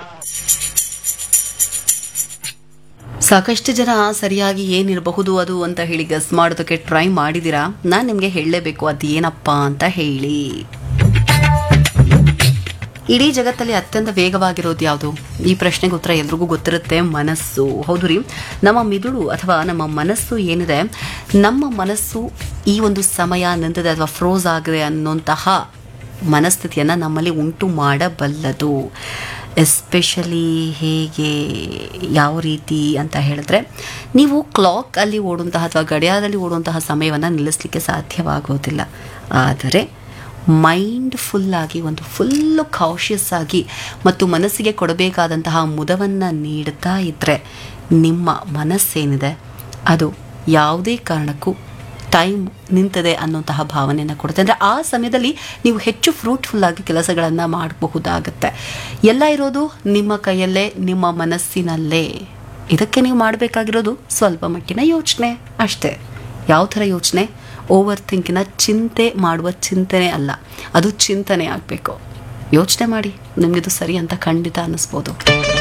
ಸಾಕಷ್ಟು ಜನ ಸರಿಯಾಗಿ ಏನಿರಬಹುದು ಅದು ಅಂತ ಹೇಳಿ ಗೆಸ್ ಮಾಡೋದಕ್ಕೆ ಟ್ರೈ ಮಾಡಿದ್ದೀರಾ. ನಾನು ನಿಮಗೆ ಹೇಳಲೇಬೇಕು ಅದೇನಪ್ಪ ಅಂತ ಹೇಳಿ. ಇಡೀ ಜಗತ್ತಲ್ಲಿ ಅತ್ಯಂತ ವೇಗವಾಗಿರೋದು ಯಾವುದು? ಈ ಪ್ರಶ್ನೆಗೆ ಉತ್ತರ ಎಲ್ರಿಗೂ ಗೊತ್ತಿರುತ್ತೆ, ಮನಸ್ಸು. ಹೌದು ರೀ, ನಮ್ಮ ಮಿದುಳು ಅಥವಾ ನಮ್ಮ ಮನಸ್ಸು ಏನಿದೆ, ನಮ್ಮ ಮನಸ್ಸು ಈ ಒಂದು ಸಮಯ ನಿಂತಿದೆ ಅಥವಾ ಫ್ರೋಸ್ ಆಗಿದೆ ಅನ್ನೋಂತಹ ಮನಸ್ಥಿತಿಯನ್ನು ನಮ್ಮಲ್ಲಿ ಉಂಟು ಮಾಡಬಲ್ಲದು. ಎಸ್ಪೆಷಲಿ ಹೇಗೆ, ಯಾವ ರೀತಿ ಅಂತ ಹೇಳಿದ್ರೆ, ನೀವು ಕ್ಲಾಕಲ್ಲಿ ಓಡುವಂತಹ ಅಥವಾ ಗಡಿಯಾರದಲ್ಲಿ ಓಡುವಂತಹ ಸಮಯವನ್ನು ನಿಲ್ಲಿಸಲಿಕ್ಕೆ ಸಾಧ್ಯವಾಗೋದಿಲ್ಲ. ಆದರೆ ಮೈಂಡ್ಫುಲ್ಲಾಗಿ, ಒಂದು ಫುಲ್ಲು ಕಾಷಿಯಸ್ ಆಗಿ ಮತ್ತು ಮನಸ್ಸಿಗೆ ಕೊಡಬೇಕಾದಂತಹ ಮುದವನ್ನು ನೀಡುತ್ತಾ ಇದ್ದರೆ ನಿಮ್ಮ ಮನಸ್ಸೇನಿದೆ ಅದು ಯಾವುದೇ ಕಾರಣಕ್ಕೂ ಟೈಮ್ ನಿಂತದೆ ಅನ್ನೋಂತಹ ಭಾವನೆಯನ್ನು ಕೊಡುತ್ತೆ. ಅಂದರೆ ಆ ಸಮಯದಲ್ಲಿ ನೀವು ಹೆಚ್ಚು ಫ್ರೂಟ್ಫುಲ್ಲಾಗಿ ಕೆಲಸಗಳನ್ನು ಮಾಡಬಹುದಾಗುತ್ತೆ. ಎಲ್ಲ ಇರೋದು ನಿಮ್ಮ ಕೈಯಲ್ಲೇ, ನಿಮ್ಮ ಮನಸ್ಸಿನಲ್ಲೇ. ಇದಕ್ಕೆ ನೀವು ಮಾಡಬೇಕಾಗಿರೋದು ಸ್ವಲ್ಪ ಮಟ್ಟಿನ ಯೋಚನೆ ಅಷ್ಟೇ. ಯಾವ ಥರ ಯೋಚನೆ? ಓವರ್ ಥಿಂಕಿನ ಚಿಂತೆ ಮಾಡುವ ಚಿಂತನೆ ಅಲ್ಲ, ಅದು ಚಿಂತನೆ ಆಗಬೇಕು. ಯೋಚನೆ ಮಾಡಿ, ನಿಮಗಿದು ಸರಿ ಅಂತ ಖಂಡಿತ ಅನ್ನಿಸ್ಬೋದು.